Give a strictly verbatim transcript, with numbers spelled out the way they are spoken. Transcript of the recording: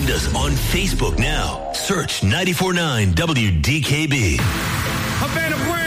Find us on Facebook now. Search ninety-four point nine W D K B. Havana Brand.